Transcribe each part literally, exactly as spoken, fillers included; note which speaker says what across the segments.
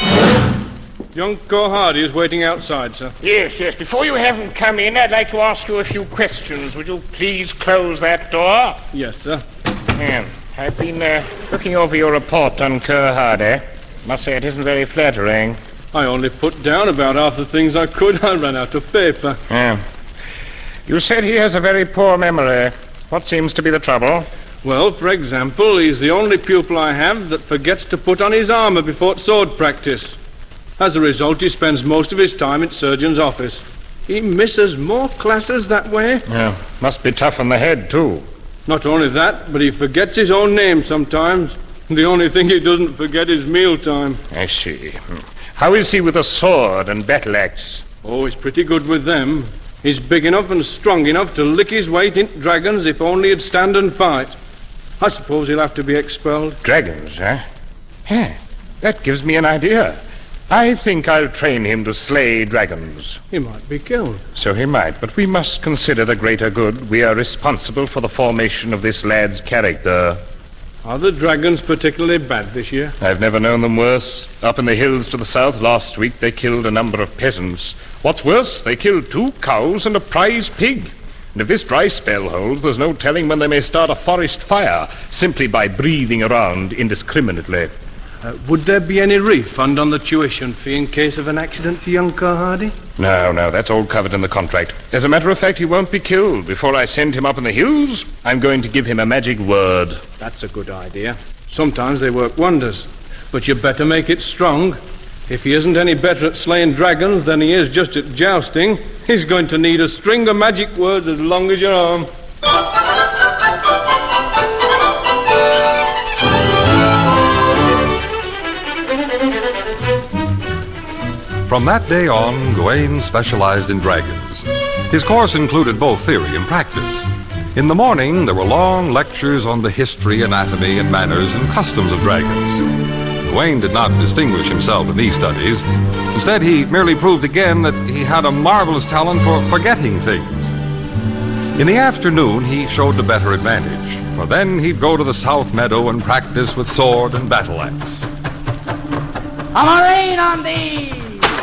Speaker 1: Young Hardy is waiting outside, sir.
Speaker 2: Yes, yes. Before you have him come in, I'd like to ask you a few questions. Would you please close that door?
Speaker 1: Yes, sir.
Speaker 2: Yeah. I've been uh, looking over your report on Kerr Hardy. Must say it isn't very flattering.
Speaker 1: I only put down about half the things I could. I ran out of paper.
Speaker 2: Yeah. You said he has a very poor memory. What seems to be the trouble?
Speaker 1: Well, for example, he's the only pupil I have that forgets to put on his armour before sword practice. As a result, he spends most of his time at surgeon's office. He misses more classes that way.
Speaker 2: Yeah, must be tough on the head, too.
Speaker 1: Not only that, but he forgets his own name sometimes. The only thing he doesn't forget is mealtime.
Speaker 2: I see. How is he with a sword and battle axe?
Speaker 1: Oh, he's pretty good with them. He's big enough and strong enough to lick his weight into dragons if only he'd stand and fight. I suppose he'll have to be expelled.
Speaker 2: Dragons, huh? Yeah, that gives me an idea. I think I'll train him to slay dragons.
Speaker 1: He might be killed.
Speaker 2: So he might, but we must consider the greater good. We are responsible for the formation of this lad's character.
Speaker 1: Are the dragons particularly bad this year?
Speaker 2: I've never known them worse. Up in the hills to the south last week, they killed a number of peasants. What's worse, they killed two cows and a prize pig. And if this dry spell holds, there's no telling when they may start a forest fire simply by breathing around indiscriminately.
Speaker 1: Uh, would there be any refund on the tuition fee in case of an accident to young Kerr Hardy?
Speaker 2: No, no, that's all covered in the contract. As a matter of fact, he won't be killed. Before I send him up in the hills, I'm going to give him a magic word.
Speaker 1: That's a good idea. Sometimes they work wonders. But you better make it strong. If he isn't any better at slaying dragons than he is just at jousting, he's going to need a string of magic words as long as your arm.
Speaker 3: From that day on, Gawain specialized in dragons. His course included both theory and practice. In the morning, there were long lectures on the history, anatomy, and manners and customs of dragons. Gawain did not distinguish himself in these studies. Instead, he merely proved again that he had a marvelous talent for forgetting things. In the afternoon, he showed the better advantage, for then he'd go to the south meadow and practice with sword and battle axe.
Speaker 4: I'm a rain on thee!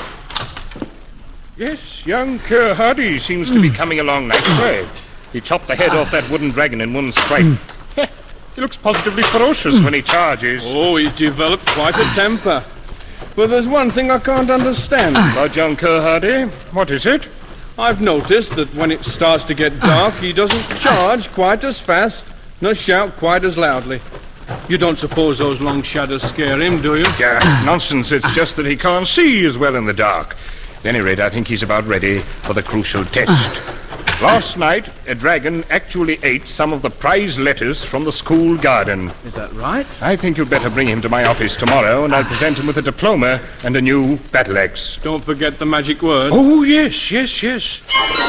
Speaker 2: Yes, young Kerr Hardy seems to be coming along nicely. He chopped the head off that wooden dragon in one strike. He looks positively ferocious when he charges.
Speaker 1: Oh, he's developed quite a temper. But there's one thing I can't understand.
Speaker 2: About young Kerr Hardy? What is it?
Speaker 1: I've noticed that when it starts to get dark, he doesn't charge quite as fast, nor shout quite as loudly. You don't suppose those long shadows scare him, do you?
Speaker 2: Yeah, nonsense. It's just that he can't see as well in the dark. At any rate, I think he's about ready for the crucial test. Last night, a dragon actually ate some of the prize lettuce from the school garden.
Speaker 1: Is that right?
Speaker 2: I think you'd better bring him to my office tomorrow, and I'll present him with a diploma and a new battle axe.
Speaker 1: Don't forget the magic word.
Speaker 2: Oh, yes, yes, yes.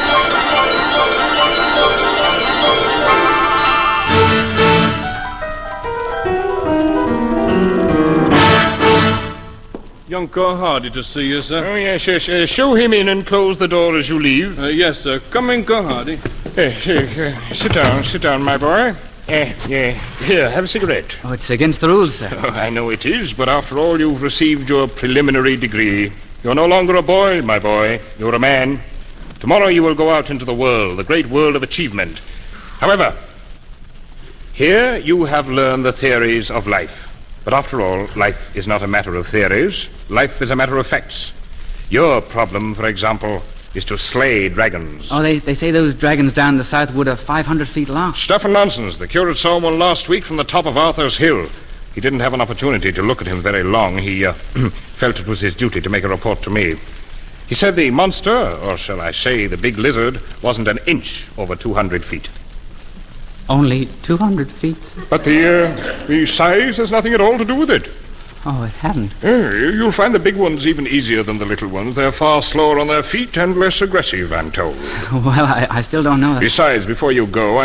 Speaker 1: Young Kerr Hardy to see you, sir.
Speaker 2: Oh, yes, yes. Uh, show him in and close the door as you leave.
Speaker 1: Uh, yes, sir. Come in, Kerr Hardy.
Speaker 2: Uh, uh, uh, sit down, sit down, my boy. Uh, yeah. Here, have a cigarette.
Speaker 4: Oh, it's against the rules, sir.
Speaker 2: Oh, I know it is, but after all, you've received your preliminary degree. You're no longer a boy, my boy. You're a man. Tomorrow you will go out into the world, the great world of achievement. However, here you have learned the theories of life. But after all, life is not a matter of theories. Life is a matter of facts. Your problem, for example, is to slay dragons.
Speaker 4: Oh, they, they say those dragons down in the south wood are five hundred feet long.
Speaker 2: Stuff and nonsense. The curate saw one last week from the top of Arthur's Hill. He didn't have an opportunity to look at him very long. He uh, felt it was his duty to make a report to me. He said the monster, or shall I say the big lizard, wasn't an inch over two hundred feet.
Speaker 4: Only two hundred feet?
Speaker 2: But the, uh, the size has nothing at all to do with it.
Speaker 4: Oh, it hadn't.
Speaker 2: Uh, you'll find the big ones even easier than the little ones. They're far slower on their feet and less aggressive, I'm told.
Speaker 4: Well, I, I still don't know that.
Speaker 2: Besides, before you go,